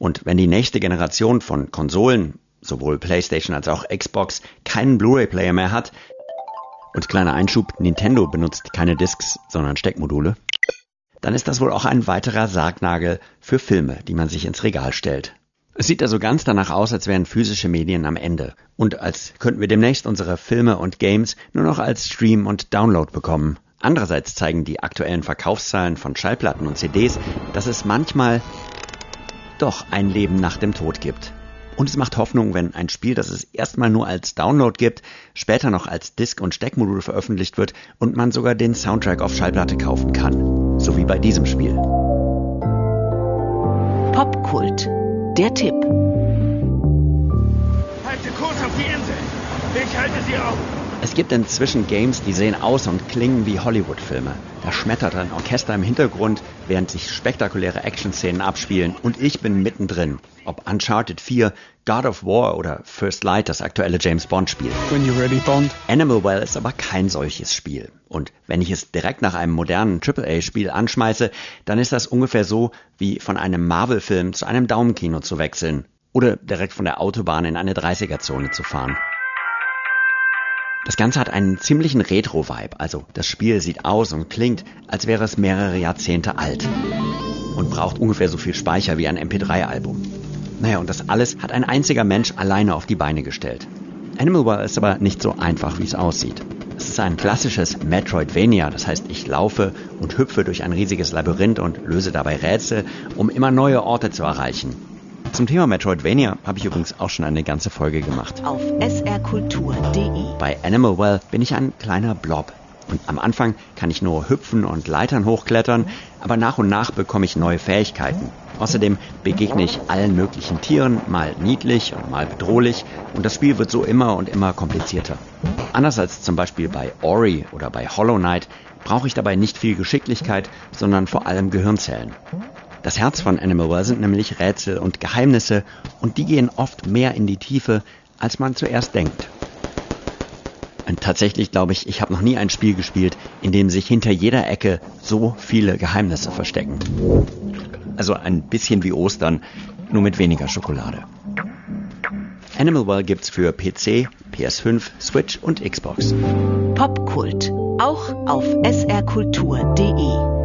Und wenn die nächste Generation von Konsolen, sowohl PlayStation als auch Xbox, keinen Blu-ray-Player mehr hat, und kleiner Einschub, Nintendo benutzt keine Discs, sondern Steckmodule, dann ist das wohl auch ein weiterer Sargnagel für Filme, die man sich ins Regal stellt. Es sieht also ganz danach aus, als wären physische Medien am Ende und als könnten wir demnächst unsere Filme und Games nur noch als Stream und Download bekommen. Andererseits zeigen die aktuellen Verkaufszahlen von Schallplatten und CDs, dass es manchmal doch ein Leben nach dem Tod gibt. Und es macht Hoffnung, wenn ein Spiel, das es erstmal nur als Download gibt, später noch als Disc- und Steckmodul veröffentlicht wird und man sogar den Soundtrack auf Schallplatte kaufen kann. So wie bei diesem Spiel. Popkult. Der Tipp. Halte Kurs auf die Insel. Ich halte sie auf. Es gibt inzwischen Games, die sehen aus und klingen wie Hollywood-Filme. Da schmettert ein Orchester im Hintergrund, während sich spektakuläre Action-Szenen abspielen und ich bin mittendrin. Ob Uncharted 4, God of War oder First Light, das aktuelle James-Bond-Spiel. When you're ready, Bond. Animal Well ist aber kein solches Spiel. Und wenn ich es direkt nach einem modernen AAA-Spiel anschmeiße, dann ist das ungefähr so, wie von einem Marvel-Film zu einem Daumenkino zu wechseln. Oder direkt von der Autobahn in eine 30er-Zone zu fahren. Das Ganze hat einen ziemlichen Retro-Vibe, also das Spiel sieht aus und klingt, als wäre es mehrere Jahrzehnte alt und braucht ungefähr so viel Speicher wie ein MP3-Album. Naja, und das alles hat ein einziger Mensch alleine auf die Beine gestellt. Animal Well ist aber nicht so einfach, wie es aussieht. Es ist ein klassisches Metroidvania, das heißt, ich laufe und hüpfe durch ein riesiges Labyrinth und löse dabei Rätsel, um immer neue Orte zu erreichen. Zum Thema Metroidvania habe ich übrigens auch schon eine ganze Folge gemacht. Auf srkultur.de. Bei Animal Well bin ich ein kleiner Blob. Und am Anfang kann ich nur hüpfen und Leitern hochklettern, aber nach und nach bekomme ich neue Fähigkeiten. Außerdem begegne ich allen möglichen Tieren, mal niedlich und mal bedrohlich, und das Spiel wird so immer und immer komplizierter. Anders als zum Beispiel bei Ori oder bei Hollow Knight brauche ich dabei nicht viel Geschicklichkeit, sondern vor allem Gehirnzellen. Das Herz von Animal Well sind nämlich Rätsel und Geheimnisse, und die gehen oft mehr in die Tiefe, als man zuerst denkt. Und tatsächlich glaube ich, ich habe noch nie ein Spiel gespielt, in dem sich hinter jeder Ecke so viele Geheimnisse verstecken. Also ein bisschen wie Ostern, nur mit weniger Schokolade. Animal Well gibt's für PC, PS5, Switch und Xbox. Popkult. Auch auf srkultur.de.